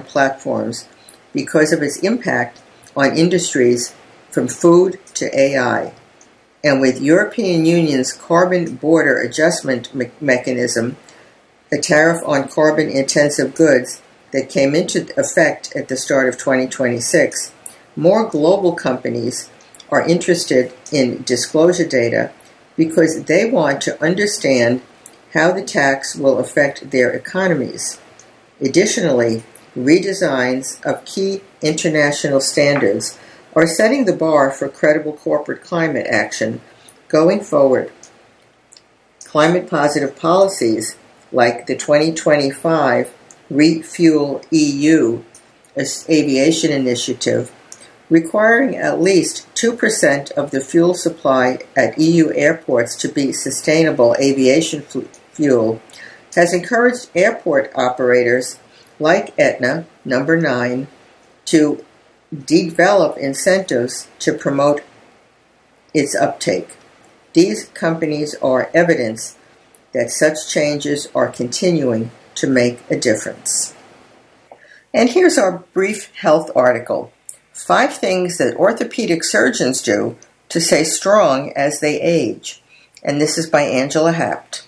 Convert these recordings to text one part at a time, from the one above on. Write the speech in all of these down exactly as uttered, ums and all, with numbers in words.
online platforms because of its impact on industries from food to A I. And with European Union's carbon border adjustment me- mechanism, a tariff on carbon-intensive goods that came into effect at the start of twenty twenty-six, more global companies are interested in disclosure data because they want to understand how the tax will affect their economies. Additionally, redesigns of key international standards are setting the bar for credible corporate climate action going forward. Climate-positive policies like the twenty twenty-five Refuel E U aviation initiative, requiring at least two percent of the fuel supply at E U airports to be sustainable aviation fuel, has encouraged airport operators like Aetna, number nine, to develop incentives to promote its uptake. These companies are evidence that such changes are continuing to make a difference. And here's our brief health article. Five things that orthopedic surgeons do to stay strong as they age. And this is by Angela Hapt.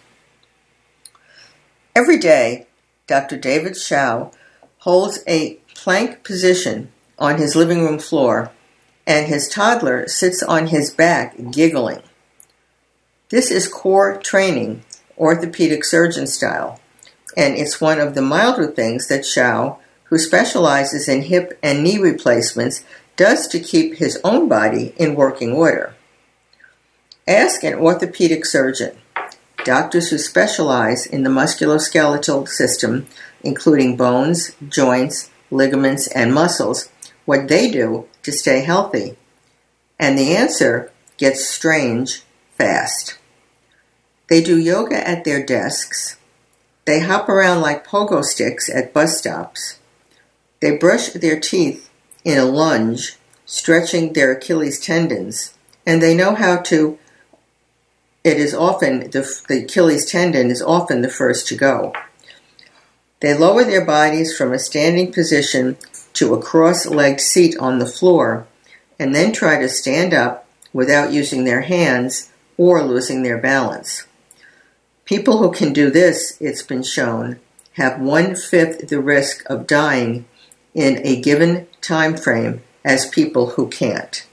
Every day, Doctor David Shao holds a plank position on his living room floor, and his toddler sits on his back giggling. This is core training, orthopedic surgeon style, and it's one of the milder things that Shao, who specializes in hip and knee replacements, does to keep his own body in working order. Ask an orthopedic surgeon. Doctors who specialize in the musculoskeletal system, including bones, joints, ligaments, and muscles, what they do to stay healthy. And the answer gets strange fast. They do yoga at their desks. They hop around like pogo sticks at bus stops. They brush their teeth in a lunge, stretching their Achilles tendons, and they know how to, it is often, the, the Achilles tendon is often the first to go. They lower their bodies from a standing position to a cross-legged seat on the floor, and then try to stand up without using their hands or losing their balance. People who can do this, it's been shown, have one-fifth the risk of dying in a given time frame as people who can't.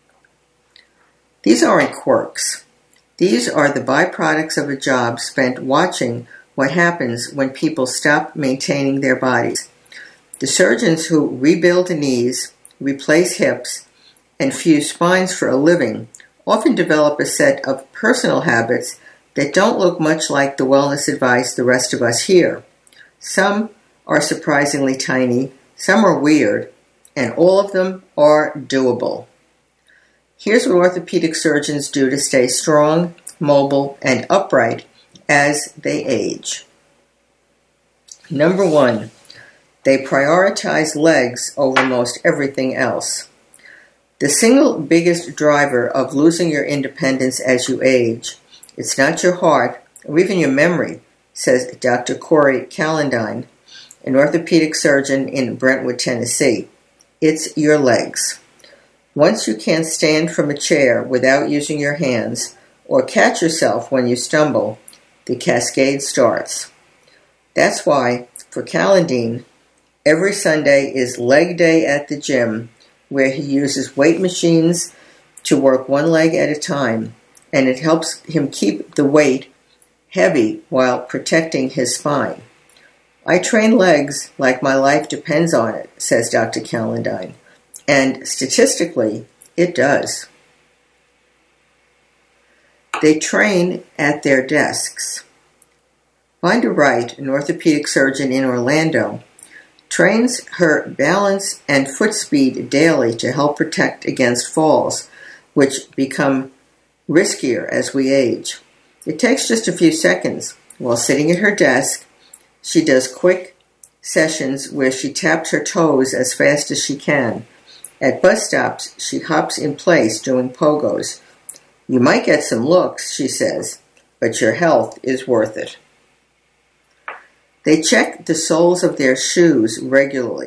These aren't quirks. These are the byproducts of a job spent watching what happens when people stop maintaining their bodies. The surgeons who rebuild knees, replace hips, and fuse spines for a living often develop a set of personal habits that don't look much like the wellness advice the rest of us hear. Some are surprisingly tiny, some are weird, and all of them are doable. Here's what orthopedic surgeons do to stay strong, mobile, and upright as they age. Number one, they prioritize legs over most everything else. The single biggest driver of losing your independence as you age, it's not your heart or even your memory, says Doctor Corey Callandine, an orthopedic surgeon in Brentwood, Tennessee. It's your legs. Once you can't stand from a chair without using your hands or catch yourself when you stumble, the cascade starts. That's why, for Callandine, every Sunday is leg day at the gym, where he uses weight machines to work one leg at a time, and it helps him keep the weight heavy while protecting his spine. I train legs like my life depends on it, says Doctor Callandine, and statistically, it does. They train at their desks. Vonda Wright, an orthopedic surgeon in Orlando, trains her balance and foot speed daily to help protect against falls, which become riskier as we age. It takes just a few seconds. While sitting at her desk, she does quick sessions where she taps her toes as fast as she can. At bus stops, she hops in place doing pogos. You might get some looks, she says, but your health is worth it. They check the soles of their shoes regularly.